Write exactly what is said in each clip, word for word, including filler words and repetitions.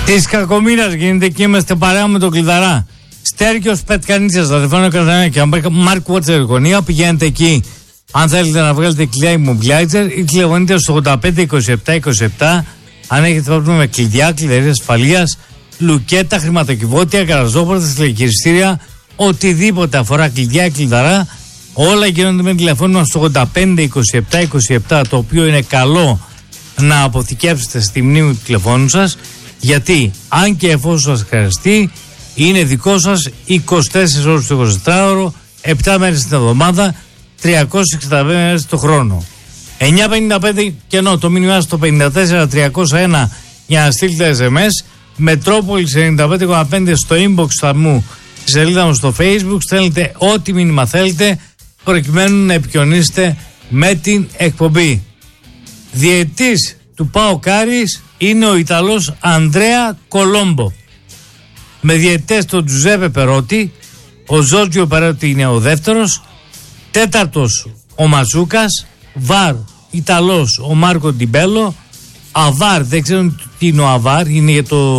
Της Κακομοίρας γίνεται και είμαστε παρέα με τον Κλειδαρά. Στέρκιος Πετκανίτσας, θα τηλεφώνω Κατανάκη. Μάρκ Βότσερ γωνία, πηγαίνετε εκεί. Αν θέλετε να βγάλετε κλειδιά immobilizer ή τηλεφωνείτε στο ογδόντα πέντε είκοσι επτά είκοσι επτά. Αν έχετε πρόβλημα με κλειδιά, κλειδαρίες ασφαλείας, λουκέτα, χρηματοκιβώτια, γαραζόπορτες, τηλεχειριστήρια, οτιδήποτε αφορά κλειδιά, κλειδαρά, όλα γίνονται με τηλεφώνημα στο ογδόντα πέντε είκοσι επτά είκοσι επτά, το οποίο είναι καλό να αποθηκεύσετε στη μνήμη του τηλεφώνου σας, γιατί αν και εφόσον σας χρειαστεί, είναι δικό σας είκοσι τέσσερις ώρες το εικοσιτετράωρο, επτά μέρες την εβδομάδα, τριακόσιες εξήντα πέντε μέρες το χρόνο. εννιά πενήντα πέντε κενό το μήνυμά στο πενήντα τέσσερα τριακόσια ένα για να στείλετε ες εμ ες. Μετρόπολης ενενήντα πέντε κόμμα πέντε στο inbox θα μου, στη σελίδα μου στο Facebook. Στέλνετε ό,τι μήνυμα θέλετε προκειμένου να επικοινωνήσετε με την εκπομπή. Διαιτητής του ΠΑΟΚ Άρης είναι ο Ιταλός Ανδρέα Κολόμπο. Με διαιτητές τον Τζουζέπε Περότη, ο Ζόρτζιο Περότη είναι ο δεύτερος, τέταρτος ο Μαζούκας, βαρ Ιταλός ο Μάρκο Ντιμπέλο, αβάρ δεν ξέρω τι είναι ο αβάρ, είναι για το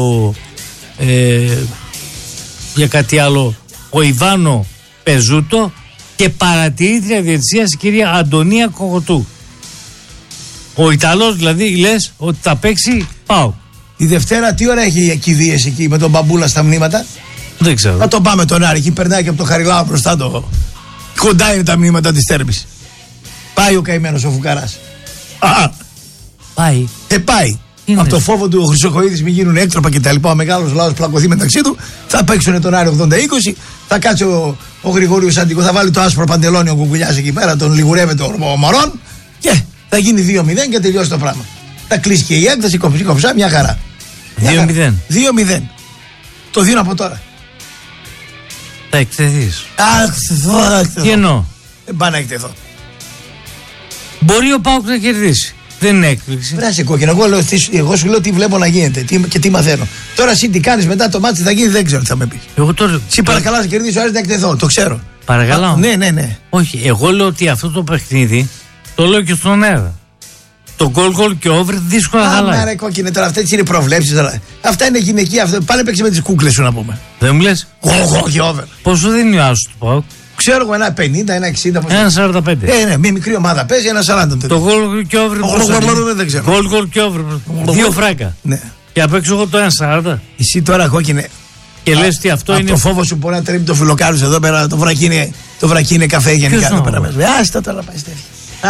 ε, για κάτι άλλο ο Ιβάνο Πεζούτο και παρατηρήτρια διαιτησίας η κυρία Αντωνία Κογωτού. Ο Ιταλός δηλαδή λες ότι θα παίξει ΠΑΟΚ. Η Δευτέρα τι ώρα έχει κηδείες εκεί με τον Μπαμπούλα στα μνήματα? Δεν ξέρω. Να τον πάμε τον Άρη, εκεί περνάει και από το Χαριλάου μπροστά το. Κοντά είναι τα μνήματα της Τέρμης. Πάει ο καημένος ο Φουκαράς. Α, πάει. Ε, πάει. Από το φόβο του ο Χρυσοχοίδης μην γίνουν έκτροπα και τα λοιπά. Ο μεγάλος λαός πλακωθεί μεταξύ του. Θα παίξουν τον Άρη ογδόντα είκοσι. Θα κάτσει ο, ο Γρηγόριος Αντικό. Θα βάλει το άσπρο παντελόνι ο Κουκουλιάς εκεί πέρα. Τον λιγουρεύεται ο Μωρόν. Και θα γίνει δύο μηδέν και τελειώσει το πράγμα. Θα κλείσει και η έκταση κοψή κοψά μια χαρά. δύο μηδέν. δύο μηδέν. Το δίνω από τώρα. Θα εκτεθείς. Αχ, θα εκτεθώ. Τι εννοώ? Δεν πάω να εκτεθώ. Μπορεί ο ΠΑΟΚ να κερδίσει. Δεν είναι έκπληξη. Βράσει κόκκινο. Εγώ, λέω, εγώ σου λέω τι βλέπω να γίνεται τι, και τι μαθαίνω. Τώρα εσύ τι κάνεις μετά το μάτι θα γίνει, δεν ξέρω τι θα με πεις. Εγώ τώρα. Εσύ παρακαλά να κερδίσει ο Άρης να εκτεθώ. Το ξέρω. Παρακαλώ. Ναι, ναι, ναι. Όχι, εγώ λέω ότι αυτό το παιχνίδι το λέω και στον αέρα. Το γκολ γκολ και over δύσκολα χαλάει. Άρα κόκκινε τώρα, αυτές είναι οι προβλέψεις. Αυτά είναι γυναικεία. Πάνε παίξει με τις κούκλες σου να πούμε. Δεν μου λες. Γκολ γκολ και over. Πόσο δίνει ο άσος του ΠΑΟΚ? Ξέρω εγώ ένα πενήντα, ένα εξήντα. Ένα σαράντα πέντε. Ε, ναι, μια μικρή ομάδα παίζει, ένα σαράντα. Το γκολ και over. Δεν ξέρω. Γκολ γκολ και over. Δύο φράκα. Ναι. Και απ' έξω εγώ το ένα σαράντα. Εσύ τώρα κόκκινε. Και λες ότι αυτό είναι. Το φόβο σου μπορεί να τρέμει το φιλοκάρους εδώ πέρα. Το βρακί είναι, το βρακί είναι καφέ γενικά εδώ πέρα μέσα. Άστα τώρα πάει στέφη.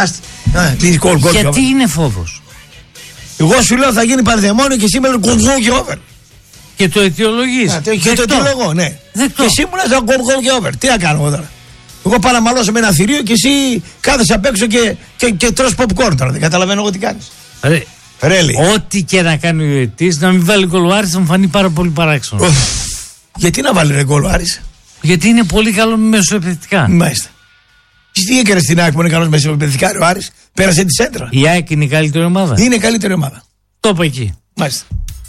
Άστα. Γιατί είναι φόβος? Εγώ σου λέω θα γίνει πανδαιμόνιο και σήμερα γκολ γκολ και over. Και το αιτιολογείς. Και το αιτιολογώ, ναι. Δεκτό. Και εσύ μου λες γκολ γκολ και over. Τι να κάνω εγώ τώρα? Εγώ πάω να μαλώσω με ένα θηρίο και εσύ κάθεσαι απ' έξω και, και, και τρως popcorn τώρα. Δεν καταλαβαίνω εγώ τι κάνεις. Ρε, Ρέλη. Ό,τι και να κάνει ο διαιτητής, να μην βάλει γκολ ο Άρης θα μου φανεί πάρα πολύ παράξενο. Γιατί να βάλει ρε γκολ ο Άρης? Γιατί είναι πολύ καλό μεσοεπιθετικά. Μάλιστα. Και τι έκανε στην ΑΕΚ που είναι καλός μεσοεπιθετικά ο Άρης? Πέρασε τη σέντρα. Η ΑΕΚ είναι η καλύτερη ομάδα. Είναι η καλύτερη ομάδα. Το είπα εκεί. Μάλιστα.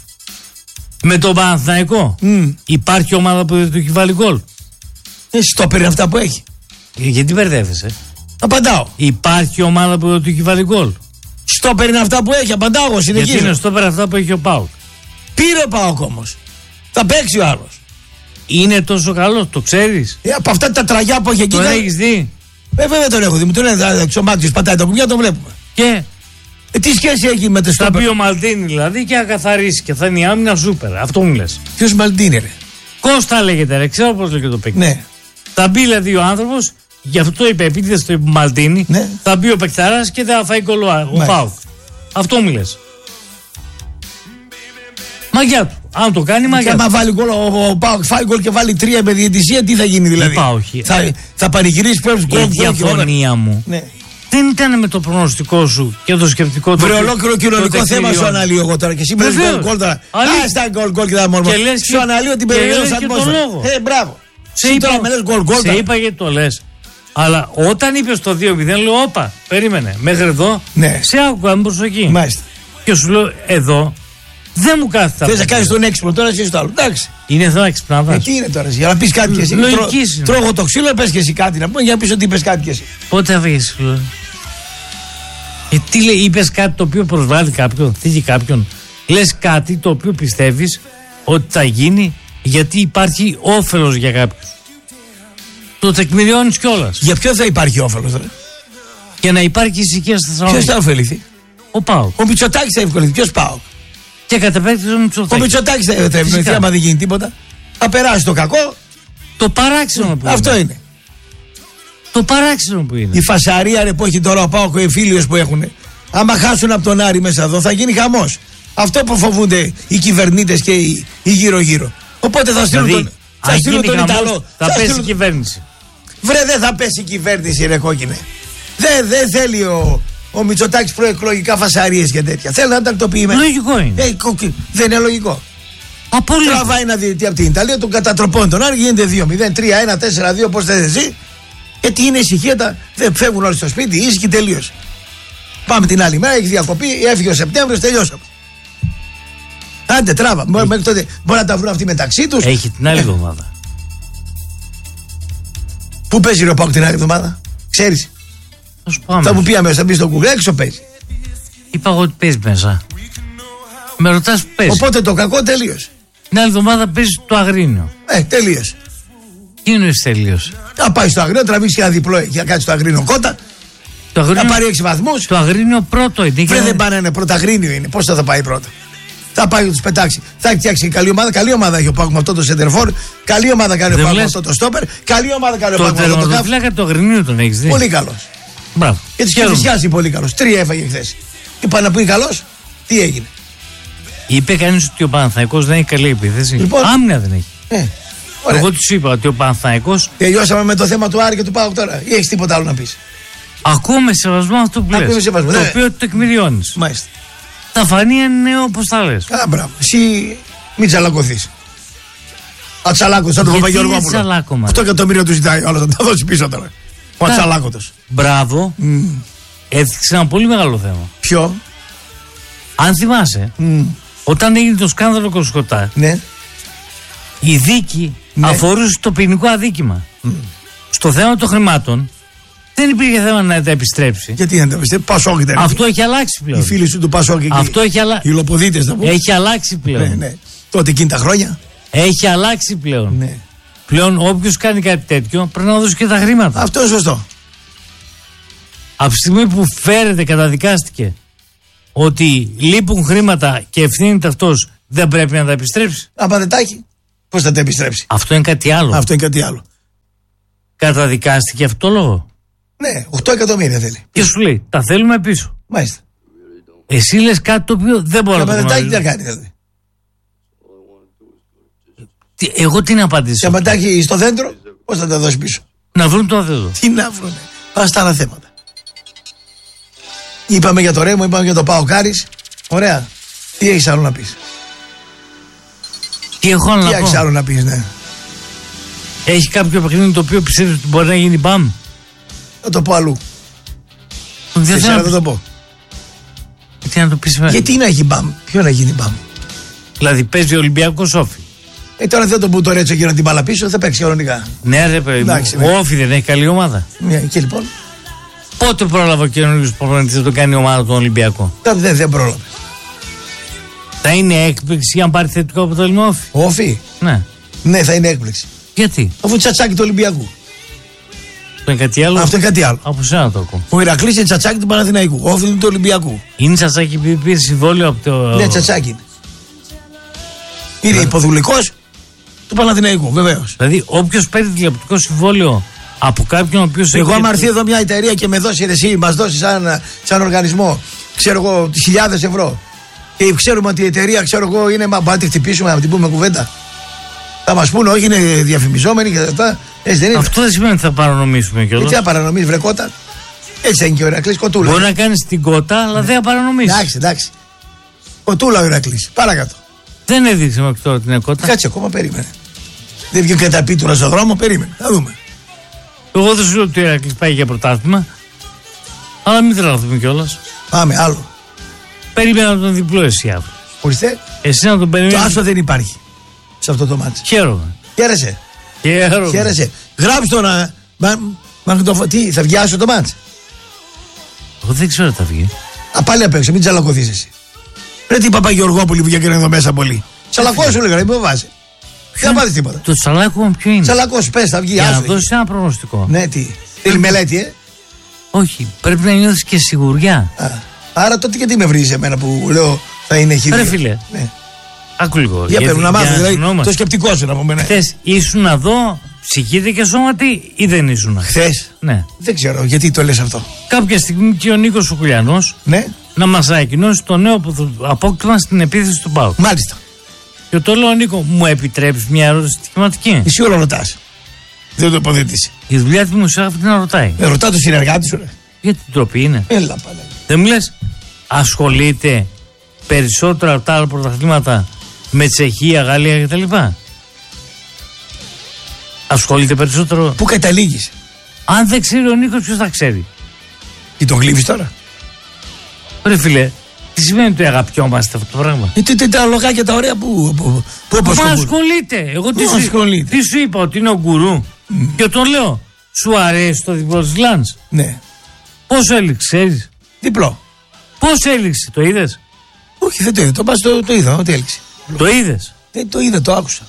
Με τον Παναθηναϊκό Mm. υπάρχει ομάδα που δεν του έχει βάλει γκολ. Εσύ το παίρνει αυτά που έχει. Γιατί μπερδεύεσαι? Απαντάω. Υπάρχει ομάδα που δεν του έχει βάλει γκολ. Στο παίρνει αυτά που έχει. Απαντάω εγώ. Συνεχίζω. Γιατί είναι στο πέρα αυτά που έχει ο ΠΑΟΚ. Πήρε ο ΠΑΟΚ όμως. Θα παίξει ο άλλος. Είναι τόσο καλό, το ξέρεις? Ε, από αυτά τα τραγιά που έχει εκεί. Τον θα... έχεις δει? Ε, βέβαια τον έχω δει. Μου τον λένε ο Μάκτιος πατάει τα κουμπιά, τον βλέπουμε. Και Ε, τι σχέση έχει με το θα στόπερ? μπει ο Μαλτίνη δηλαδή και θα καθαρίσει και θα είναι η άμυνα σούπερ. Αυτό μου λες. Ποιος Μαλτίνη ρε? Κώστα λέγεται ρε, ξέρω πώς λέγεται το παίκτη. Ναι. Θα μπει δηλαδή ο άνθρωπος, γι' αυτό το είπε, επειδή το είπε Μαλτίνη, ναι. Θα μπει ο παικταράς και θα φάει γκολ ο ΠΑΟΚ. Αυτό μου λες. Μαγιά του. Αν το κάνει, μαγιά του. Και άμα βάλει γκολ, ο ΠΑΟΚ φάει γκολ και βάλει τρία με διαιτησία, τι θα γίνει δηλαδή? Πάω, θα, θα πανηγυρίσει πρέπει γκολ. Η διαφωνία μου ναι. δεν ήταν με το προγνωστικό σου και το σκεπτικό του. Βρε ολόκληρο κοινωνικό θέμα σου αναλύω εγώ τώρα. Και εσύ με γκολ γκολ τώρα. Άστα γκολ γκολ και τα μόρμα. Σου αναλύω την περιοχή ατμόσφαιρα. Ε, μπράβο. Σε είπα, σε είπα γιατί το λες. Αλλά όταν είπες το δύο μηδέν, λέω όπα, περίμενε. Μέχρι εδώ ναι. Σε άκουγα με προσοχή. Μάλιστα. Και σου λέω εδώ δεν μου κάθεται. Θες να κάνεις τον έξυπνο τώρα, εσύ στο άλλο. Εντάξει. Είναι εδώ έξυπνα. Ε, τι είναι τώρα, για να πεις κάτι και εσύ. Τρώγω το ξύλο, πες και εσύ κάτι να πούμε για να πεις ότι είπες κάτι και εσύ. Πότε θα βγεις, λέω. Ε, τι λέει, είπες κάτι το οποίο προσβάλλει κάποιον, θίγει κάποιον. Λες κάτι το οποίο πιστεύεις ότι θα γίνει γιατί υπάρχει όφελος για κάποιους. Το τεκμηριώνεις κιόλας. Για ποιο θα υπάρχει όφελος, ρε? Για να υπάρχει ησυχία στη Θεσσαλονίκη. Ποιος θα ωφεληθεί? Ο ΠΑΟΚ. Ο Μητσοτάκης θα ευκολυνθεί. Ποιος ΠΑΟΚ? Και κατ' επέκταση ο Μητσοτάκης. Ο Μητσοτάκης θα ευκολυνθεί άμα δεν γίνει τίποτα. Θα περάσει το κακό. Το παράξενο που Αυτό είναι. είναι. Το παράξενο που είναι. Η φασαρία, ρε, που έχει τώρα ο ΠΑΟΚ, ο εμφύλιος που έχουν. Άμα χάσουν από τον Άρη μέσα εδώ θα γίνει χαμός. Αυτό που φοβούνται οι κυβερνήτες και οι, οι γύρω-γύρω. Οπότε θα στείλουν δηλαδή, τον, θα στείλουν τον χαμός, Ιταλό. Θα, θα πέσει στείλουν... η κυβέρνηση. Βρε, δεν θα πέσει η κυβέρνηση, ρε κόκκινε. Δεν δε θέλει ο, ο Μητσοτάκης προεκλογικά φασαρίες και τέτοια. Θέλει να είναι τακτοποιημένο. Λογικό είναι. Ε, κόκκι, δεν είναι λογικό. Απόλυτα. Τραβάει ένα διαιτητή από την Ιταλία, τον κατατροπώνει τον Άρη, γίνεται δύο μηδέν, τρία ένα, τέσσερα δύο, πώς θες εσύ. Γιατί είναι ησυχία, τα, δεν φεύγουν όλοι στο σπίτι, ήσυχοι, τελείωσε. Πάμε την άλλη μέρα, έχει διακοπή, έφυγε ο Σεπτέμβριος, τελειώσαμε. Άντε, τράβα. Έχει... Μέχρι τότε μπορεί να τα βρουν αυτοί μεταξύ τους. Έχει την άλλη εβδομάδα. Πού παίζει ο ΠΑΟΚ την άλλη εβδομάδα, ξέρεις? Θα μου πει αμέσως, θα μπει στο Google, έξω παίζει. Είπα εγώ ότι παίζει μέσα. Με ρωτάς που παίζει. Οπότε το κακό τελείωσε. Την άλλη εβδομάδα παίζει το Αγρίνιο. Ε, τελείωσε. Τι εννοείς τελείωσε? Θα πάει στο Αγρίνιο, τραβήξει ένα διπλό για να κάτσει στο Αγρίνιο κότα. Το Αγρίνιο, να πάρει έξι βαθμούς. Το Αγρίνιο πρώτο είναι. Βρε, δεν πάνε, είναι πρώτο Αγρίνιο είναι. Πώς θα, θα πάει πρώτο? Θα πάει να τους πετάξει. Θα φτιάξει καλή ομάδα. Καλή ομάδα έχει ο ΠΑΟΚ με αυτό το σεντερφόρ. Καλή ομάδα κάνει ο ΠΑΟΚ με αυτό το στόπερ. Καλή ομάδα κάνει ο ΠΑΟΚ με αυτό το κάφ. Το το Αγρίνιο τον έχεις δει? Πολύ καλός. Μπράβο. Και της Κηφισιάς είναι πολύ καλός. Τρία έφαγε χθες. Είπα να πει καλός. Τι έγινε? Είπε κανείς ότι ο Παναθηναϊκός δεν έχει καλή επίθεση. Λοιπόν, άμυνα δεν έχει. Ε, Εγώ τους είπα ότι ο Παναθηναϊκός. Τελειώσαμε με το θέμα του Άρη και του ΠΑΟΚ τώρα. Ή έχεις τίποτα άλλο να πεις? Ακούω με σεβασμό αυτό που λες. Σεβασμό, το ναι. οποίο το τεκμηριώνεις. Μάλιστα. Θα φανεί είναι όπως θα λες. Α, μπράβο. Εσύ μην τσαλακωθείς. Ατσαλάκωτος, σαν τον Παπαγιώργο. Αυτό εκατομμύριο του ζητάει. Όλα θα τα δώσει πίσω τώρα. Ο Ατσαλάκωτος. Μπράβο. Mm. Έθιξε ένα πολύ μεγάλο θέμα. Ποιο? Αν θυμάσαι, mm. όταν έγινε το σκάνδαλο Κοσκοτά, ναι. η δίκη ναι. αφορούσε το ποινικό αδίκημα. Mm. Στο θέμα των χρημάτων δεν υπήρχε θέμα να τα επιστρέψει. Γιατί να τα επιστρέψει? Πασόκ ήταν. Αυτό έχει αλλάξει πλέον. Οι φίλοι σου του Πασόκ και Αυτό έχει αλλα... οι υλοποδίτες θα πω. Έχει αλλάξει πλέον. Ναι, ναι. Τότε εκείνη τα χρόνια. Έχει αλλάξει πλέον. Ναι. Πλέον όποιος κάνει κάτι τέτοιο πρέπει να δώσει και τα χρήματα. Αυτό είναι σωστό. Από τη στιγμή που φέρεται, καταδικάστηκε ότι λείπουν χρήματα και ευθύνεται αυτός, δεν πρέπει να τα επιστρέψει. Άμα δεν τα έχει, πώς θα τα επιστρέψει? Αυτό είναι κάτι άλλο. Αυτό είναι κάτι άλλο. Καταδικάστηκε αυτό το λόγο. Ναι, οκτώ εκατομμύρια θέλει. Και σου λέει, τα θέλουμε πίσω. Μάλιστα. Εσύ λες κάτι το οποίο δεν μπορώ να το κάνω. Άμα δεν τα έχει, τι κάνει δηλαδή? Τι, εγώ τι να απαντήσω? Και άμα τα έχει στο δέντρο, πώς θα τα δώσει πίσω? Να βρουν το δέντρο. Τι να βρουν? Πάμε στα άλλα θέματα. Είπαμε για το Ρέμο, είπαμε για το ΠΑΟΚ Άρης. Ωραία. Τι έχεις άλλο να πεις? Τι έχω άλλο τι να πω? Τι έχεις άλλο να πεις, ναι? Έχει κάποιο παιχνίδι το οποίο πιστεύεις ότι μπορεί να γίνει μπαμ? Θα το πω αλλού. Δεν θέλω να το πω. Τι να το πεις? Γιατί να έχει μπαμ? Ποιο να γίνει μπαμ? Δηλαδή παίζει ο Ολυμπιακός Όφη. Ε, τώρα δεν τον που το ρέτσο και να την μπάλα πίσω, θα παίξει κανονικά. Ναι, ρε παιδί μου. Ναι. Ο Όφη δεν έχει καλή ομάδα. Ναι, και λοιπόν. Πότε πρόλαβε ο καινούριος προπονητής να τον κάνει ομάδα τον Ολυμπιακό? Δεν, δεν, δεν πρόλαβε. Θα είναι έκπληξη αν πάρει θετικό αποτέλεσμα Όφη? Όφη? Ναι. Ναι, θα είναι έκπληξη. Γιατί? Αφού τσατσάκι του Ολυμπιακού. Αυτό είναι κάτι άλλο. Αυτό είναι κάτι άλλο. Από σένα το ακούω. Ο Ηρακλής είναι τσατσάκι του Παναθηναϊκού. Όφη είναι του Ολυμπιακού. Είναι τσατσάκι που πήρε συμβόλαιο από το. Ναι, τσατσάκι είναι. Είναι υποδουλικός του Παναθηναϊκού, βεβαίως. Δηλαδή, όποιος παίρνει τηλεοπτικό συμβόλαιο από κάποιον ο οποίος. Εγώ, άμα έρθει εδώ μια εταιρεία και με δώσει εσύ, μας δώσει σαν, σαν οργανισμό, ξέρω εγώ, τις χιλιάδες ευρώ. Και ξέρουμε ότι η εταιρεία, ξέρω εγώ, είναι. Μα να τη χτυπήσουμε, να την πούμε κουβέντα. Θα μας πούνε, όχι, είναι διαφημιζόμενοι και αυτά. Έτσι δεν είναι? Αυτό δεν σημαίνει ότι θα παρανομήσουμε κιόλας. Τι θα παρανομήσει, βρε κότα? Έτσι είναι και ο Ηρακλής, κοτούλα. Μπορεί να κάνεις την κότα, αλλά ναι. δεν θα παρανομήσει. Εντάξει, εντάξει. Κοτούλα ο Ηρακλής. Παρακάτω. Δεν έδειξε μέχρι τώρα την κότα. Κάτσε ακόμα, περίμενε. Δεν βγήκε καταπίτουρα στον δρόμο, περίμενε. Θα δούμε. Εγώ δεν σου λέω ότι ο Ηρακλής πάει για πρωτάθλημα. Αλλά μην τρελαθούμε κιόλας. Πάμε, άλλο. Περίμενα να τον διπλό εσύ αύριο. Ορίστε. Εσύ να τον περιμένεις. Το άσο δεν υπάρχει σε αυτό το μάτσο. Χαίρομαι. Χαίρεσαι. Χαίρομαι. Χαίρεσαι. Γράψτε το να. Μα, μα, το, τι, θα βγει άσο το μάτσο? Εγώ δεν ξέρω τι θα βγει. Α, πάλι απ' έξω, μην τσαλακωθείς εσύ. Ρε τι Παπαγιωργόπουλοι που βγήκαν εδώ μέσα πολύ. Τσαλακό σου λέγανε, μην βάζει. Δεν θα πάθει τίποτα. Το τσαλάκο ποιο είναι? Τσαλακό, πε, θα βγει. Για να δώσει ένα προγνωστικό. Ναι, τι. Θέλει μελέτη, ε. Όχι, πρέπει να νιώθει και σιγουριά. Α, άρα τότε γιατί με βρίζει εμένα που λέω θα είναι χίλια. Ρε φίλε. Ναι. Άκου λίγο. Για πρέπει να μάθω, δηλαδή το σκεπτικό σου να πούμε. Χθες ήσουν να δω ψυχήτε και σώματι ή δεν ήσουν? Χθες. Ναι. Δεν ξέρω γιατί το λες αυτό. Κάποια στιγμή και ο Νίκος ο Κουλιανός, ναι, να μας ανακοινώσει το νέο απόκτημα στην επίθεση του ΠΑΟΚ. Μάλιστα. Και το λέω, Νίκο, μου επιτρέπεις μια ερώτηση στοιχηματική? Εσύ όλο ρωτάς. Δεν το υποθέτεις. Η δουλειά του δημοσιογράφου τι να ρωτάει? Ε, ρωτά το συνεργάτη σου, ρε. Γιατί την τροπή είναι. Έλα πάλι. Δεν μου λες, ασχολείται περισσότερο από τα άλλα πρωταθλήματα με Τσεχία, Γαλλία κτλ? Ασχολείται περισσότερο. Πού καταλήγεις? Αν δεν ξέρει ο Νίκος, ποιος θα ξέρει? Τι τον γλύβεις τώρα? Ρε φίλε, τι σημαίνει ότι αγαπιόμαστε αυτό το πράγμα? Γιατί τι τα λογάκια τα ωραία που. που, που Μα ασχολείται. Εγώ τι σου, τι σου είπα, ότι είναι ο γκουρού. Mm. Και τον λέω, σου αρέσει το διπλό της Λάνς? Ναι. Πόσο έλειξε, ξέρεις? Διπλό. Πόσο έλειξε, το είδες? Όχι, δεν το είδα. Το πας το, το είδα, ότι έλειξε. Το είδες? Δεν το είδα, το άκουσα.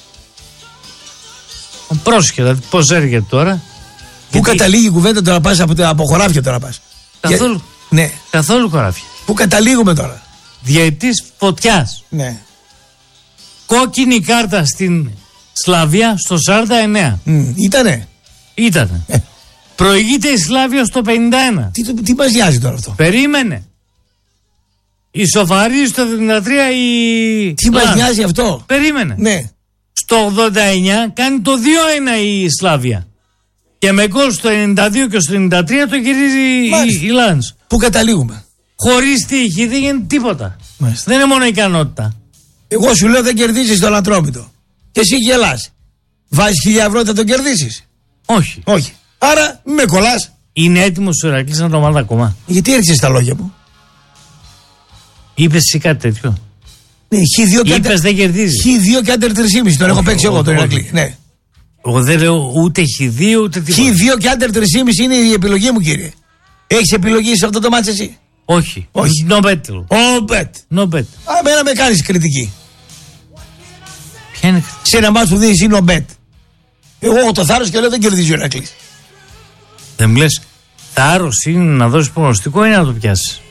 Πρόσχε, δηλαδή πώς έρχεται τώρα. Πού γιατί... καταλήγει η κουβέντα τώρα, πας από, από χωράφια τώρα πας? Καθόλου. Για... Ναι. Καθόλου χωράφια. Πού καταλήγουμε τώρα? Διαιτής φωτιάς. Ναι. Κόκκινη κάρτα στην Σλαβία στο σαράντα εννέα. Mm, ήτανε. Ήτανε. Ε. Προηγείται η Σλάβια στο πενήντα ένα. Τι, τι μας νοιάζει τώρα αυτό? Περίμενε. Ισοφαρίζει στο εβδομήντα τρία η... Τι μας νοιάζει αυτό? Περίμενε. Ναι. Στο ογδόντα εννέα κάνει το δύο ένα η Σλάβια. Και με γκολ στο ενενήντα δύο και στο ενενήντα τρία το γυρίζει η, η Λάνς. Πού καταλήγουμε? Χωρίς τύχη δεν γίνεται τίποτα. Μάλιστα. Δεν είναι μόνο ικανότητα. Εγώ σου λέω δεν κερδίζεις τον Ατρόμητο. Και εσύ γελάς. Βάζεις χίλια ευρώ θα τον κερδίσεις? Όχι. Όχι. Άρα με κολλάς. Είναι έτοιμος ο Ηρακλής να το μάθει ακόμα? Γιατί έρχεσαι στα λόγια μου? Είπες εσύ κάτι τέτοιο? Ναι, χι δύο και είπες δεν κερδίζει. χι δύο και άντερ τρία κόμμα πέντε τον έχω παίξει εγώ τον Ηρακλή. Ναι. Εγώ δεν λέω ούτε χι δύο ούτε τίποτα. χι δύο και άντερ τρία κόμμα πέντε είναι η επιλογή μου, κύριε. Έχεις επιλογή σε αυτό το μάτς εσύ? Όχι. Όχι. No bet. No bet. No bet. Α, εμένα με κάνεις κριτική. Ποια είναι κριτική? Σε ένα μάτς που δίνεις είναι no bet. Εγώ έχω το θάρρος και λέω δεν κερδίζει ο Ηρακλής. Δεν μου λες, θάρρος είναι να δώσεις προγνωστικό ή να το πιάσεις?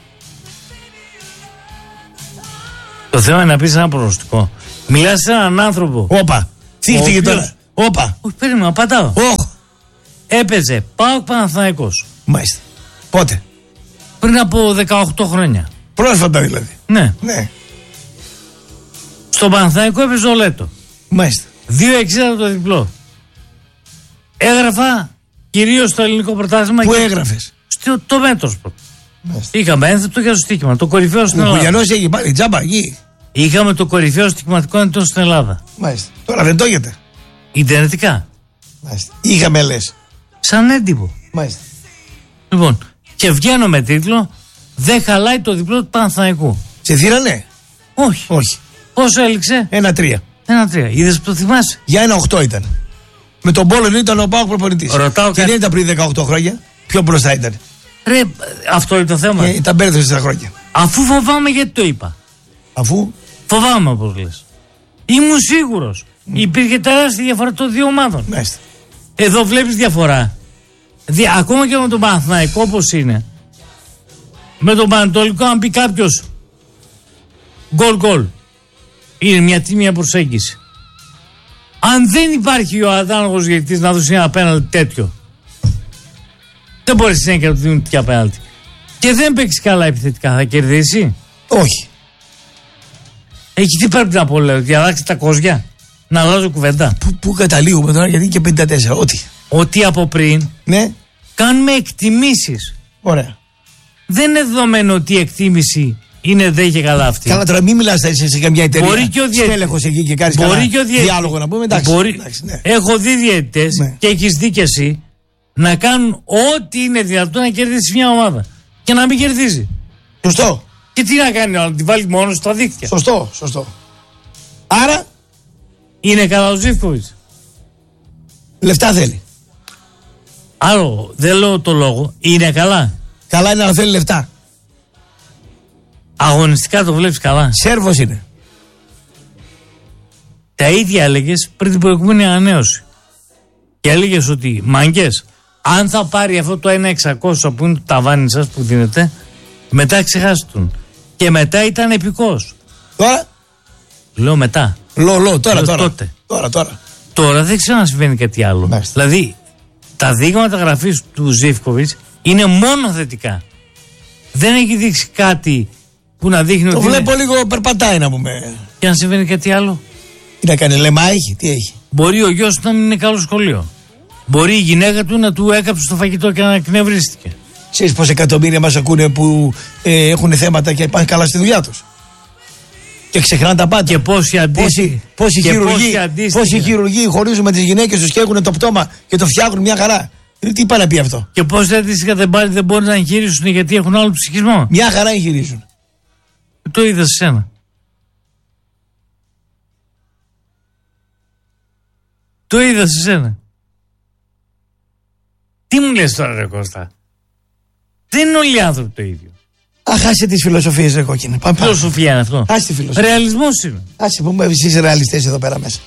Το θέμα είναι να πεις ένα προγνωστικό. Μιλάς σε έναν άνθρωπο. Όπα. Θύχτηκε τώρα. Όπα. Όχι, περίμενα, απαντάω. Oh. Έπαιζε ΠΑΟΚ Παναθηναϊκός. Μάλιστα. Πότε? Πριν από δεκαοκτώ χρόνια. Πρόσφατα δηλαδή. Ναι. Ναι. Στον Παναθηναϊκό έπαιζε ο Λέτο. Μάλιστα. δύο εξήντα το διπλό. Έγραφα κυρίως στο ελληνικό πρωτάθλημα. Πού και... έγραφες? Στο το Μέτροσπορτ. Είχαμε ένθετο για το στοίχημα. Το κορυφαίο στην Ελλάδα. Ο Κουλιανός έχει πάρει τζάμπα εκεί. Είχαμε το κορυφαίο στοιχηματικό εντός στην Ελλάδα. Μάλιστα. Τώρα δεν το έχετε? Ιντερνετικά. Μάλιστα. Είχαμε λες. Σαν έντυπο. Μάλιστα. Λοιπόν, και βγαίνω με τίτλο «Δεν χαλάει το διπλό του Παναθηναϊκού». Σε θύρανε? Όχι. Όχι. Πόσο έληξε? Ένα τρία. Ένα τρία. Είδες που το θυμάσαι? Για ένα οκτώ ήταν. Με τον Πόλο ήταν ο ΠΑΟΚ προπονητής. Ρωτάω και κάτι... δεν ήταν πριν δεκαοκτώ χρόνια. Πιο μπροστά ήταν. Ρε, αυτό είναι το θέμα. Ε, τα μπέρδευε στα χρόνια. Αφού φοβάμαι, γιατί το είπα? Αφού? Φοβάμαι, όπως λες. Ήμουν σίγουρος. Mm. Υπήρχε τεράστια διαφορά των δύο ομάδων. Μάλιστα. Εδώ βλέπεις διαφορά. Δι, ακόμα και με τον Παναθηναϊκό όπως είναι. Με τον Πανατολικό, αν πει κάποιος γκολ γκολ, είναι μια τίμια προσέγγιση. Αν δεν υπάρχει ο αδάνογος διαιτητής να δώσει ένα πέναλτι τέτοιο, δεν μπορεί συνέχεια να του δίνουν τέτοια πέναλτι. Και δεν παίξει καλά επιθετικά, θα κερδίσει? Όχι. Εκεί τι πρέπει να πω, λέω, διαδάξει τα κόζια, να αλλάζω κουβέντα. Πού, πού καταλήγουμε τώρα, γιατί και πενήντα τέσσερα, ό,τι. Ότι από πριν, ναι, κάνουμε εκτιμήσεις. Ωραία. Δεν είναι δεδομένο ότι η εκτίμηση είναι δε και καλά αυτή. Καλά, τώρα μην μιλάς σε, σε καμιά εταιρεία. Μπορεί και ο διαιτητής. εκεί και κάνεις καλά διε... διάλογο να πούμε. Εντάξει. Μπορεί... εντάξει ναι. Έχω δει διαιτητές, ναι, και έχεις δει και εσύ, να κάνουν ό,τι είναι δυνατόν να κερδίσει μια ομάδα. Και να μην κερδίζει. Σωστό. Και τι να κάνει, να τη βάλει μόνο στα δίκτυα. Σωστό, σωστό. Άρα. Είναι καλά ο Ζίβκοβιτς. Λεφτά θέλει. Άλλο, δεν λέω το λόγο. Είναι καλά. Καλά είναι, αλλά θέλει λεφτά. Αγωνιστικά το βλέπεις καλά? Σέρβος είναι. Τα ίδια έλεγες πριν την προηγούμενη ανανέωση. Και έλεγες ότι μάγκες, αν θα πάρει αυτό το ένα εξακόσια που είναι το ταβάνι σας που δίνετε, μετά ξεχάστε τον. Και μετά ήταν επικός. Τώρα. Λέω μετά. Λο, λο, τώρα, Λέω τώρα. τότε. Τώρα, τώρα. Τώρα δεν ξέρω να συμβαίνει κάτι άλλο. Μάλιστα. Δηλαδή, τα δείγματα γραφής του Ζίβκοβιτς είναι μόνο θετικά. Δεν έχει δείξει κάτι που να δείχνει το ότι. Το βλέπω είναι... λίγο περπατάει να πούμε. Και αν συμβαίνει κάτι άλλο. Τι να κάνει, λεμά έχει, τι έχει. Μπορεί ο γιος του να μην είναι καλό σχολείο. Μπορεί η γυναίκα του να του έκαψε το φαγητό και να εκνευρίστηκε. Ξέρεις πόσα εκατομμύρια μας ακούνε που ε, έχουν θέματα και πάνε καλά στη δουλειά τους. Και ξεχνάνε τα πάντα. Και πόσοι αντίστοιχοι. Πόσοι, πόσοι, χειρουργοί, πόσοι χειρουργοί χωρίζουν με τις γυναίκες τους και έχουν το πτώμα και το φτιάχνουν μια χαρά. Τι πάει να πει αυτό. Και πόσοι αντίστοιχα δεν, δεν μπορούν να εγχειρήσουν γιατί έχουν άλλο ψυχισμό. Μια χαρά εγχειρίζουν. Το είδα σε σένα. Το είδα σε σένα. Τι μου λες τώρα ρε Κώστα. Δεν είναι όλοι οι άνθρωποι το ίδιο. Αχ, άσε τις φιλοσοφίες ρε κόκκινε. Πάμε πάμε. Φιλοσοφία είναι αυτό. Άσε τη φιλοσοφία. Ρεαλισμός είναι. Άσε που μου εσείς ρεαλιστές εδώ πέρα μέσα.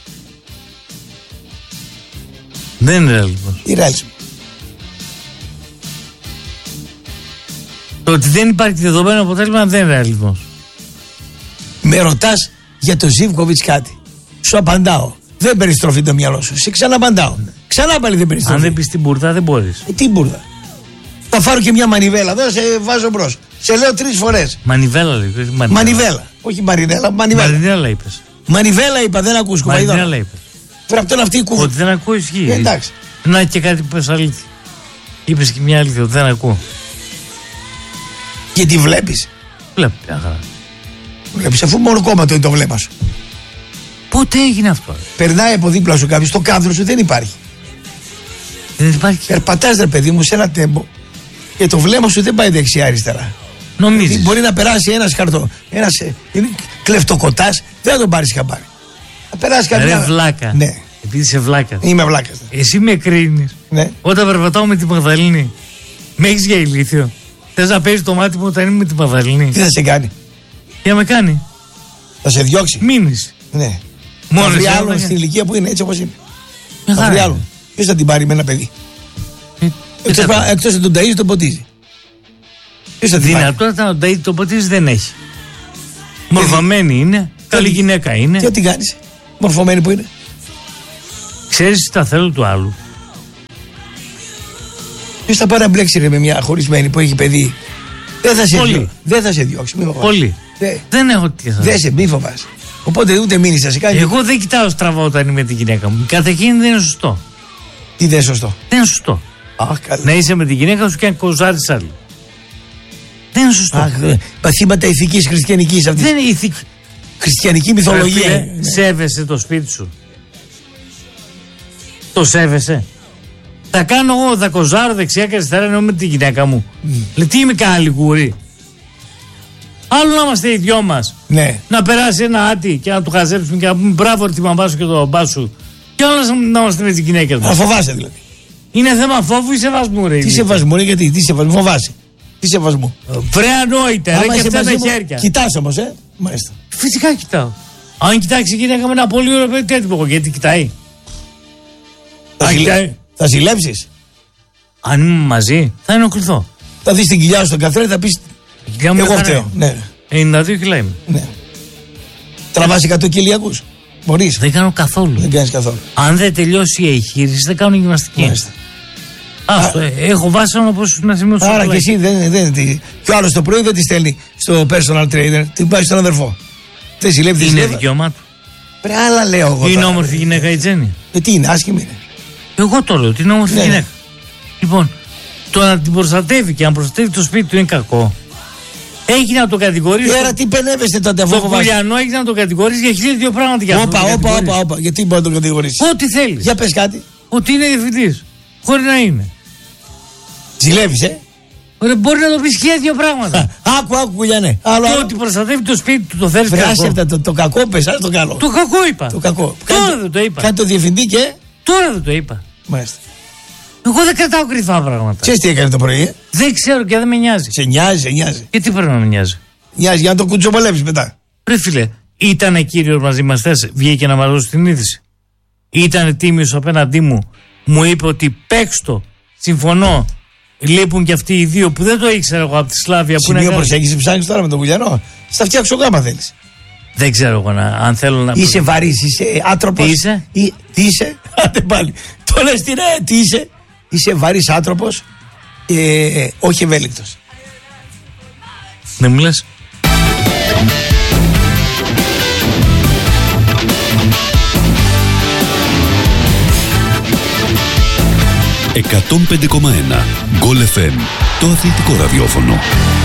Δεν είναι ρεαλισμός. Τι ρεαλισμό. Το ότι δεν υπάρχει δεδομένο αποτέλεσμα δεν είναι ρεαλισμός. Με ρωτάς για το Ζίβκοβιτς κάτι. Σου απαντάω. Δεν περιστροφεί το μυαλό σου. Σε ξαναπαντάω. Ξανά πάλι δεν περιστροφεί. Αν δεν πεις την μπουρδα δεν μπορείς. Ε, τι μπουρδα. Θα φάρω και μια μανιβέλα εδώ, σε βάζω μπρος. Σε λέω τρεις φορές. Μανιβέλα λέει. Μανιβέλα. Μανιβέλα. Όχι μαρινέλα, μανιβέλα. Μαρινέλα είπες. Μανιβέλα είπα, δεν ακούς κουβαϊδό. Μαρινέλα είπες. Πρέπει αυτό να αυτή η κουβα. Ότι δεν ακούω ισχύει. Ε, εντάξει. Να και κάτι που πες αλήθεια. Είπες και μια αλήθεια ότι δεν ακούω. Και τη βλέπεις. Βλέπω μια χαρά. Βλέπεις αφού μόνο κόμμα το είναι το βλέμμα σου. Πότε έγινε αυτό. Περνάει από δίπλα σου κάποιος, το κάδρο σου δεν υπάρχει. Δεν υπάρχει. Περπατάς ρε παιδί μου σε ένα τέμπο και το βλέμμα σου δεν πάει δεξιά-αριστερά. Νομίζεις. Μπορεί να περάσει ένας χαρτό, ένας κλεφτοκοτάς, δεν θα τον πάρεις χαμπάρι. Θα περάσει κάποια. Ρε βλάκα. Ναι. Επειδή είσαι βλάκα. Είμαι βλάκας. Ναι. Εσύ με κρίνεις. Ναι. Όταν περπατάω με τη Μαγδαλίνη, με έχεις για ηλίθιο. Θες να παίζεις το μάτι μου όταν είμαι με τη Μαγδαλίνη. Τι θα σε κάνει. Τι να με κάνει. Θα σε διώξει. Μείνεις. Ναι. Μόνο θα βρει εσύ, άλλον θα- στην ηλικία που είναι έτσι όπως είναι. Μια Θα χαρά βρει είναι. άλλον. Ποιος θα την πάρει με ένα παιδί. Ε, Εκτός, δεν πα- θα- εκτός να τον ταΐζει τον ποτίζει. Ποιος θα την πάρει. Δυνατότητα να το το ποτίζει δεν έχει. Μορφωμένη είναι. Καλή τι- γυναίκα είναι. Και ό,τι κάνεις. Μορφωμένη που είναι. Ξέρεις τα θέλω του άλλου. Ποιος θα πάει να μπλέξει ρε με μια χωρισμένη που έχει παιδί. Δεν θα σε Πολύ. διώξει. Δεν θα σε διώξει. Μη φοβάσαι. Πολύ. Δε- Δεν έχω τι θα Δεν σε μη φοβάσαι. Οπότε ούτε μείνεις θα σε κάνει. Εγώ δεν κοιτάω στραβά όταν είμαι με τη γυναίκα μου. Κατά εκείνη δεν είναι σωστό. Τι δεν είναι σωστό. Δεν είναι σωστό. Αχ, καλά. Να είσαι με τη γυναίκα σου και να κοζάρεις άλλη. Δεν είναι σωστό. Αχ, ε, παθήματα ηθικής χριστιανικής αυτής. Δεν είναι ηθική. Χριστιανική μυθολογία. Ρε ε, φίλε, ναι. Σέβεσαι το σπίτι σου. Το σέβεσαι. Θα κάνω εγώ, θα κοζάρω δεξιά και αριστερά ενώ με τη γυναίκα μου. Λέει, τι είμαι κανένα λιγούρι. Άλλο να είμαστε οι δυο μας. Ναι. Να περάσει ένα άτι και να του χαζέψουμε και να πούμε μπράβο τη μαμά σου και τον μπά σου. Και άλλο να- να είμαστε με τις γυναίκες Να μας. φοβάσαι δηλαδή. Είναι θέμα φόβου ή σεβασμού, ρε. Τι σεβασμού, ρε, γιατί, τι σεβασμού, φοβάσαι. Τι σεβασμού. Βρε ανόητε, ρε, Άμα και είσαι αυτά μαζί τα μου, χέρια. κοιτάς όμως, ε. Μάλιστα. Φυσικά κοιτάω. Αν κοιτάξει η γυναίκα με ένα πολύ ωραίο παιδί, τι έτοιμο εγώ, γιατί κοιτάει. Θα, Α, ζηλε... κοιτάει. θα ζηλέψεις. Αν είμαι μαζί, θα ενοχληθώ. Θα δεις την κοιλιά σου στον καθρέφτη, θα πεις Η κοιλιά μου εγώ είναι φταίω. χαρά. Ναι, ενενήντα δύο κιλά είμαι. ναι. Τραβάς εκατό κιλιακούς. Μπορείς. Δεν κάνω καθόλου. Δεν κάνεις καθόλου. Αν δεν τελειώσει η εγχείρηση, δεν κάνω γυμναστική. Μάλιστα. Άστο, ε, έχω βάσανο όπως να σημειώσω. Άρα και εσύ δεν. δεν τι... Και ο άλλος το πρωί δεν τη στέλνει στο personal trainer, την πάει στον αδερφό. Δεν ζηλεύει τη Είναι ζηλεύει. δικαίωμά του. Πρέπει άλλα λέω εγώ. Είναι τώρα. όμορφη γυναίκα η Τζέννη. Ε, τι είναι, άσχημη είναι. Εγώ το λέω ότι είναι όμορφη Ναι. γυναίκα. Λοιπόν, το να την προστατεύει και να προστατεύει το σπίτι του είναι κακό. Έχει να το κατηγορήσει. Ε, άρα τι πενεύεστε τότε αφού Το φοβάσαι. Κουλιανό έχει να το κατηγορήσει για χίλια δύο πράγματα για αυτό. Όπα, να το όπα, κατηγορήσεις. όπα, όπα. Γιατί μπορεί να τον κατηγορήσει. Ό,τι θέλει. Για πες κάτι. Ότι είναι διευθυντή. Χωρί να είναι. Ζηλεύεις, ε. Ωραία, μπορεί να το πει χίλια δύο πράγματα. Άκου, άκου, κουλιανέ. Άλλο, Το άλλο. ότι προστατεύει το σπίτι του το θέλει Βρε, άσε κακό. αυτά, το, το κακό πες, ας το καλό. Το κακό είπα. Το κακό. Τώρα Κάνει δεν το είπα. Κάνει το διευθυντή και. Τώρα δεν το είπα. Μάλιστα. Εγώ δεν κρατάω κρυφά πράγματα. Ξέρεις τι έκανε το πρωί, ε. Δεν ξέρω και δεν με νοιάζει. Σε νοιάζει, σε νοιάζει. Γιατί πρέπει να με νοιάζει. Νοιάζει για να το κουτσοπολέψεις μετά. Ρε φίλε, Ήτανε κύριος μαζί μας χθες, βγήκε να μας δώσει την είδηση. Ήτανε τίμιος απέναντί μου, μου είπε ότι παίξτο, συμφωνώ. Λείπουν και αυτοί οι δύο που δεν το ήξερα εγώ από τη Σλάβια. Σημείο προσέγγιση ψάχνεις τώρα με τον Βουλιανό. Στα φτιάξω γάμα θέλεις. Δεν ξέρω εγώ να, αν θέλω να. Είσαι βαρύς, είσαι άνθρωπος. Τι είσαι? Ή, τι είσαι? Άντε πάλι. Το λες τι ρε, τι είσαι? Είσαι βαρύς άνθρωπος και ε, όχι ευέλικτος. Δεν μου λες? εκατόν πέντε κόμμα ένα Γκολ εφ εμ, το αθλητικό ραδιόφωνο.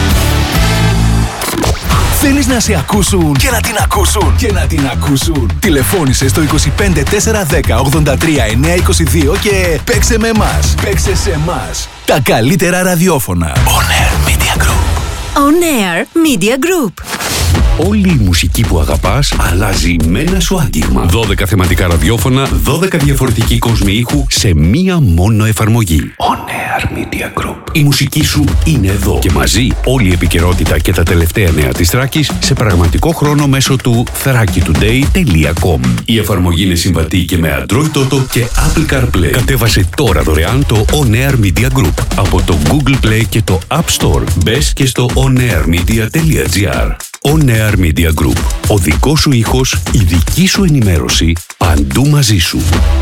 Θέλεις να σε ακούσουν και να την ακούσουν και να την ακούσουν. Τηλεφώνησε στο είκοσι πέντε τέσσερα δέκα ογδόντα τρία εννιακόσια είκοσι δύο και παίξε με εμάς. Παίξε σε εμάς. Τα καλύτερα ραδιόφωνα. On Air Media Group. On Air Media Group. Όλη η μουσική που αγαπάς αλλάζει με ένα σου άγγιγμα. δώδεκα θεματικά ραδιόφωνα, δώδεκα διαφορετικοί κόσμοι ήχου σε μία μόνο εφαρμογή. On Air Media Group. Η μουσική σου είναι εδώ και μαζί όλη η επικαιρότητα και τα τελευταία νέα της Θράκης σε πραγματικό χρόνο μέσω του θράκη τουντέι τελεία κομ. Η εφαρμογή είναι συμβατή και με Android Auto και Apple CarPlay. Κατέβασε τώρα δωρεάν το On Air Media Group από το Google Play και το App Store. Μπες και στο onairmedia τελεία gr. On Air Media Group. Ο δικός σου ήχος, η δική σου ενημέρωση, παντού μαζί σου.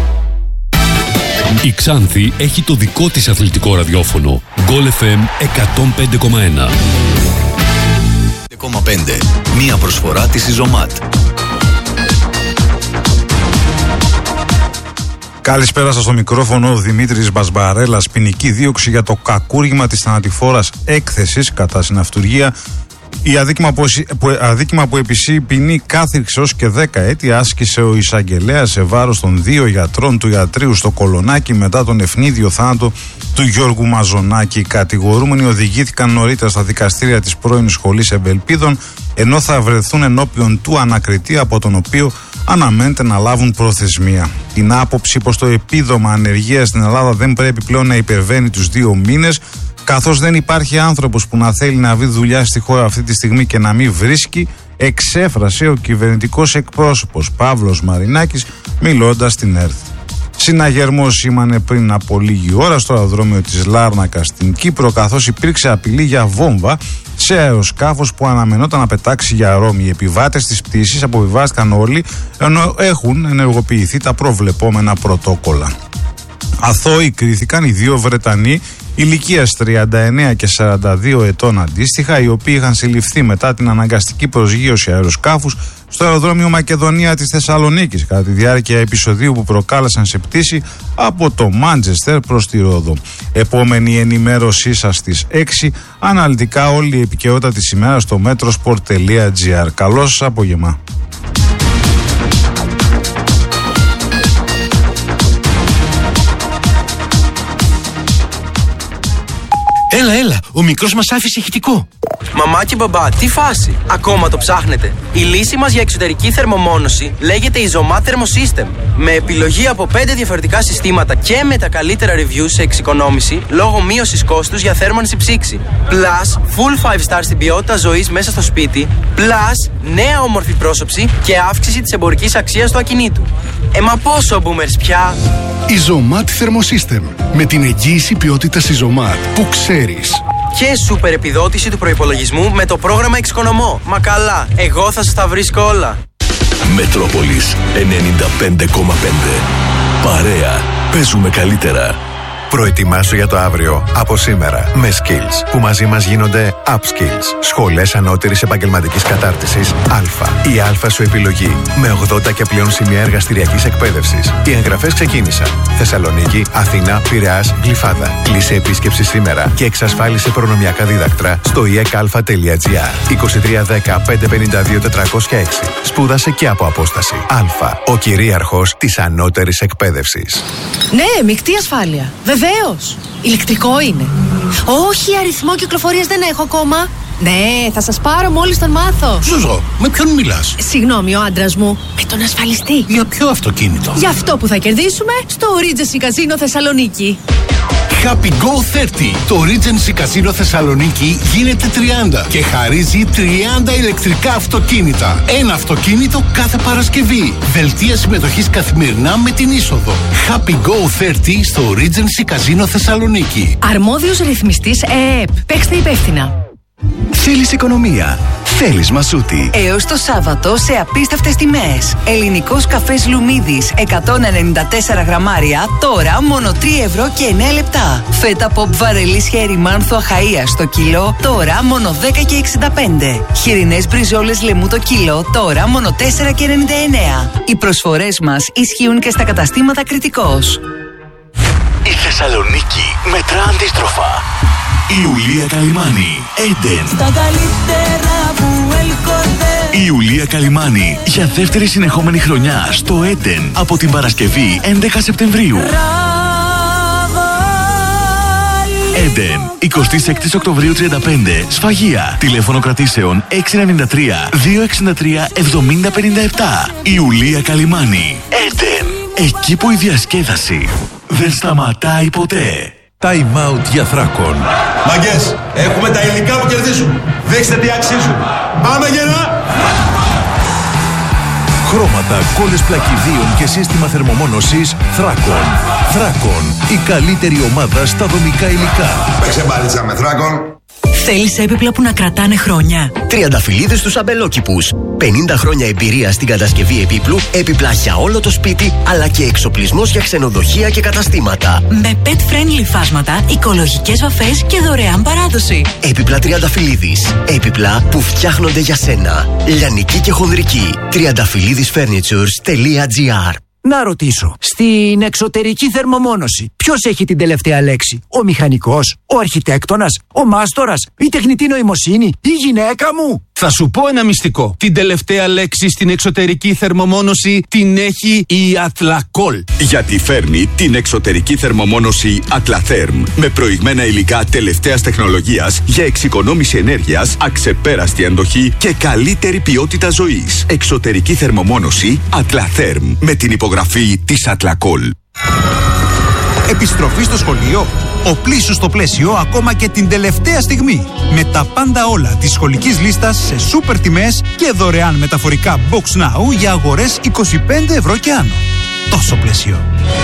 Η Ξάνθη έχει το δικό της αθλητικό ραδιόφωνο. Γκολ εφ εμ εκατόν πέντε κόμμα ένα. πέντε κόμμα πέντε. Μία προσφορά της Ιζωμάτ. Καλησπέρα σας, στο μικρόφωνο ο Δημήτρης Μπασμπαρέλας. Ποινική δίωξη για το κακούργημα της θανατηφόρας έκθεσης κατά συναυτουργία. Η αδίκημα που, που, αδίκημα που επισύει ποινή κάθριξη ως και δέκα έτη άσκησε ο εισαγγελέας σε βάρος των δύο γιατρών του ιατρείου στο Κολονάκι μετά τον ευνίδιο θάνατο του Γιώργου Μαζονάκη. Οι κατηγορούμενοι οδηγήθηκαν νωρίτερα στα δικαστήρια της πρώην σχολής Ευελπίδων, ενώ θα βρεθούν ενώπιον του ανακριτή, από τον οποίο αναμένεται να λάβουν προθεσμία. Την άποψη πως το επίδομα ανεργίας στην Ελλάδα δεν πρέπει πλέον να υπερβαίνει τους δύο μήνες, καθώς δεν υπάρχει άνθρωπος που να θέλει να βρει δουλειά στη χώρα αυτή τη στιγμή και να μην βρίσκει, εξέφρασε ο κυβερνητικός εκπρόσωπος Παύλος Μαρινάκης μιλώντας στην ΕΡΤ. Συναγερμός σήμανε πριν από λίγη ώρα στο αεροδρόμιο της Λάρνακας στην Κύπρο, καθώς υπήρξε απειλή για βόμβα σε αεροσκάφος που αναμενόταν να πετάξει για Ρώμη. Οι επιβάτες της πτήσης αποβιβάστηκαν όλοι, ενώ έχουν ενεργοποιηθεί τα προβλεπόμενα πρωτόκολλα. Αθώοι κρίθηκαν οι δύο Βρετανοί ηλικίας τριάντα εννέα και σαράντα δύο ετών αντίστοιχα, οι οποίοι είχαν συλληφθεί μετά την αναγκαστική προσγείωση αεροσκάφους στο αεροδρόμιο Μακεδονία της Θεσσαλονίκης κατά τη διάρκεια επεισοδίου που προκάλεσαν σε πτήση από το Μάντσεστερ προς τη Ρόδο. Επόμενη ενημέρωσή σας στις έξι, αναλυτικά όλη η επικαιρότητα της ημέρας στο metrosport τελεία gr. Καλό σας απόγευμα. Έλα, έλα, ο μικρός μας άφησε ηχητικό. Μαμά και μπαμπά, τι φάση, ακόμα το ψάχνετε? Η λύση μας για εξωτερική θερμομόνωση λέγεται Izomat Thermosystem. Με επιλογή από πέντε διαφορετικά συστήματα και με τα καλύτερα reviews σε εξοικονόμηση λόγω μείωσης κόστους για θέρμανση ψήξη. Plus, full five star στην ποιότητα ζωής μέσα στο σπίτι. Plus, νέα όμορφη πρόσωψη και αύξηση της εμπορικής αξίας του ακινήτου. Ε, μα πόσο boomers πια! Izomat Thermosystem. Με την εγγύηση ποιότητας Izomat που ξέρεις. Και σούπερ επιδότηση του προϋπολογισμού με το πρόγραμμα Εξοικονομώ. Μα καλά, εγώ θα σας τα βρίσκω όλα. Μετρόπολης ενενήντα πέντε κόμμα πέντε. Παρέα. Παίζουμε καλύτερα. Προετοιμάσου για το αύριο από σήμερα με Skills, που μαζί μας γίνονται Upskills. Σχολές ανώτερης επαγγελματικής κατάρτισης Α. Η Α σου επιλογή με ογδόντα και πλέον σημεία εργαστηριακής εκπαίδευσης. Οι εγγραφές ξεκίνησαν. Θεσσαλονίκη, Αθήνα, Πειραιάς, Γλυφάδα. Κλείσε επίσκεψη σήμερα και εξασφάλισε προνομιακά δίδακτρα στο ι εκ α τελεία τζι άρ. είκοσι τρία δέκα πεντακόσια πενήντα δύο τετρακόσια έξι. Σπούδασε και από απόσταση. Α. Ο κυρίαρχος της ανώτερης εκπαίδευσης. Ναι, μεικτή ασφάλεια. Βεβαίως. Ηλεκτρικό είναι. Όχι, αριθμό κυκλοφορίας δεν έχω ακόμα. Ναι, θα σας πάρω μόλις τον μάθω. Ζουζό, με ποιον μιλάς? Συγγνώμη, ο άντρας μου. Με τον ασφαλιστή. Για ποιο αυτοκίνητο? Για αυτό που θα κερδίσουμε στο Regency Casino Θεσσαλονίκη. Happy Go τριάντα. Το Regency Casino Θεσσαλονίκη γίνεται τριάντα και χαρίζει τριάντα ηλεκτρικά αυτοκίνητα. Ένα αυτοκίνητο κάθε Παρασκευή. Δελτία συμμετοχής καθημερινά με την είσοδο. Happy Go τριάντα στο Regency Casino Θεσσαλονίκη. Αρμόδιος ρυθμιστής ΕΕΠ. Παίξτε υπεύθυνα. Θέλεις οικονομία. Θέλεις Μασούτη. Έως το Σάββατο σε απίστευτες τιμές. Ελληνικός καφές Λουμίδης εκατόν ενενήντα τέσσερα γραμμάρια, τώρα μόνο τρία ευρώ και εννέα λεπτά. Φέτα pop βαρελής χέρι μάνθο Αχαΐας στο κιλό, τώρα μόνο δέκα και εξήντα πέντε. Χοιρινές μπριζόλες λεμού το κιλό, τώρα μόνο τέσσερα και ενενήντα εννέα. Οι προσφορές μας ισχύουν και στα καταστήματα Κρητικός. Η Θεσσαλονίκη μετρά αντίστροφα. Η Ιουλία Καλυμάνη, Έντεν. Στα καλύτερα που έλκονται. Η Ιουλία Καλυμάνη για δεύτερη συνεχόμενη χρονιά στο Έντεν από την Παρασκευή έντεκα Σεπτεμβρίου. Έντεν, εικοστή έκτη Οκτωβρίου τριάντα πέντε, Σφαγεία. Τηλέφωνο κρατήσεων έξι εννιά τρία δύο έξι τρία εβδομήντα πενήντα επτά. Η Ιουλία Καλυμάνη, Έντεν. Εκεί που η διασκέδαση δεν σταματάει ποτέ. Time out για Θράκον. Μαγκές, έχουμε τα υλικά που κερδίζουν. Δείξτε τι αξίζουν. Πάμε γερά! Χρώματα, κόλλες πλακιδίων και σύστημα θερμομόνωσης Θράκον. Θράκον, η καλύτερη ομάδα στα δομικά υλικά. Παίξε μπάλιτσα με Θράκον. Θέλεις έπιπλα που να κρατάνε χρόνια. Τριανταφυλλίδες στους αμπελόκηπους. πενήντα χρόνια εμπειρία στην κατασκευή επίπλου, έπιπλα για όλο το σπίτι, αλλά και εξοπλισμός για ξενοδοχεία και καταστήματα. Με pet-friendly φάσματα, οικολογικές βαφές και δωρεάν παράδοση. Έπιπλα Τριανταφυλλίδης. Έπιπλα που φτιάχνονται για σένα. Λιανική και χονδρική. τριανταφυλλίδης φέρνιτσουρς τελεία τζι άρ. Να ρωτήσω, στην εξωτερική θερμομόνωση ποιος έχει την τελευταία λέξη? Ο μηχανικός, ο αρχιτέκτονας, ο μάστορας, η τεχνητή νοημοσύνη, η γυναίκα μου? Θα σου πω ένα μυστικό. Την τελευταία λέξη στην εξωτερική θερμομόνωση την έχει η Athlacol. Γιατί φέρνει την εξωτερική θερμομόνωση Atlatherm με προηγμένα υλικά τελευταίας τεχνολογίας για εξοικονόμηση ενέργειας, αξεπέραστη αντοχή και καλύτερη ποιότητα ζωής. Εξωτερική θερμομόνωση Atlatherm με την υπογραφή της Athlacol. Επιστροφή στο σχολείο. Οπλίσου στο πλαίσιο ακόμα και την τελευταία στιγμή. Με τα πάντα όλα της σχολικής λίστας σε σούπερ τιμές και δωρεάν μεταφορικά Box Now για αγορές είκοσι πέντε ευρώ και άνω. Τόσο πλαίσιο.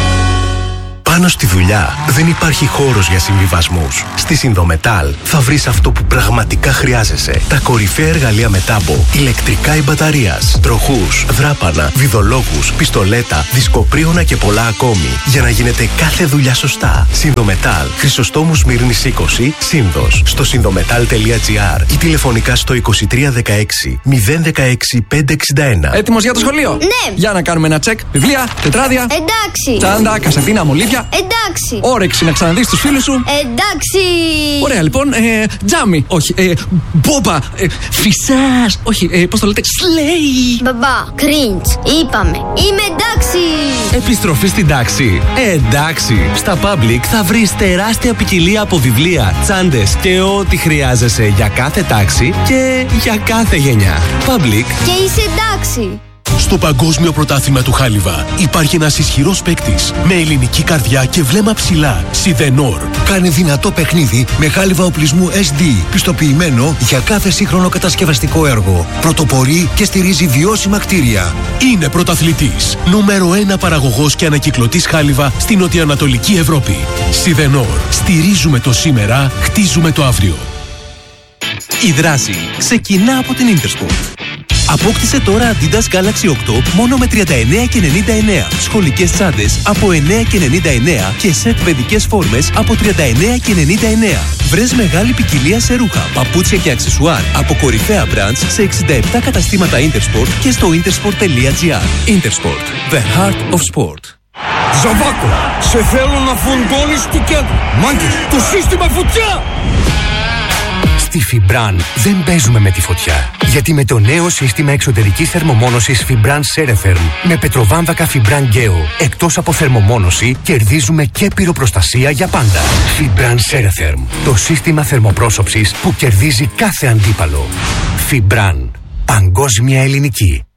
Πάνω στη δουλειά δεν υπάρχει χώρος για συμβιβασμούς. Στη Συνδομετάλ θα βρεις αυτό που πραγματικά χρειάζεσαι. Τα κορυφαία εργαλεία με τάμπο, ηλεκτρικά ή μπαταρίας, τροχούς, δράπανα, βιδολόγους, πιστολέτα, δισκοπρίωνα και πολλά ακόμη. Για να γίνεται κάθε δουλειά σωστά. Συνδομετάλ, Χρυσοστόμου Σμύρνης είκοσι, Σύνδος. Στο συνδομετάλ τελεία τζι άρ ή τηλεφωνικά στο είκοσι τρία δεκαέξι μηδέν δεκαέξι πεντακόσια εξήντα ένα. Έτοιμος για το σχολείο? Ναι. Για να κάνουμε ένα τσεκ. Βιβλία, τετράδια. Εντάξει. Τσάντα, κασετίνα, μολύβια. Εντάξει. Όρεξη να ξαναδείς τους φίλους σου. Εντάξει. Ωραία, λοιπόν. Ε, τζάμι. Όχι. Ε, μπόμπα. Ε, φυσάς. Όχι. Ε, πώς το λέτε? Σλέι. Μπαμπά. Κριντς. Είπαμε. Είμαι εντάξει. Επιστροφή στην τάξη. Ε, εντάξει. Στα Public θα βρεις τεράστια ποικιλία από βιβλία, τσάντες και ό,τι χρειάζεσαι για κάθε τάξη και για κάθε γενιά. Public. Και είσαι εντάξει. Στο Παγκόσμιο Πρωτάθλημα του Χάλιβα υπάρχει ένας ισχυρός παίκτης με ελληνική καρδιά και βλέμμα ψηλά. Σιδενόρ. Κάνει δυνατό παιχνίδι με χάλιβα οπλισμού ες ντι, πιστοποιημένο για κάθε σύγχρονο κατασκευαστικό έργο. Πρωτοπορεί και στηρίζει βιώσιμα κτίρια. Είναι πρωταθλητής. Νούμερο ένα παραγωγός και ανακυκλωτής χάλιβα στην νοτιοανατολική Ευρώπη. Σιδενόρ. Στηρίζουμε το σήμερα, χτίζουμε το αύριο. Η δράση ξεκινά από την Intersport. Απόκτησε τώρα Adidas Galaxy οκτώ μόνο με τριάντα εννέα και ενενήντα εννέα. Σχολικές τσάντες από εννέα και ενενήντα εννέα και σετ παιδικές φόρμες από τριάντα εννέα και ενενήντα εννέα. Βρες μεγάλη ποικιλία σε ρούχα, παπούτσια και αξεσουάρ από κορυφαία brands σε εξήντα επτά καταστήματα Intersport και στο intersport τελεία τζι άρ. Intersport, the heart of sport. Ζαβάκο, σε θέλω να φουντώνεις του κέντρου. Μάγκες, το σύστημα φωτιά! Στη Fibran δεν παίζουμε με τη φωτιά. Γιατί με το νέο σύστημα εξωτερικής θερμομόνωσης Fibran Ceretherm με πετροβάμβακα Fibran Geo, εκτός από θερμομόνωση, κερδίζουμε και πυροπροστασία για πάντα. Fibran Ceretherm, το σύστημα θερμοπρόσωψης που κερδίζει κάθε αντίπαλο. Fibran, παγκόσμια ελληνική.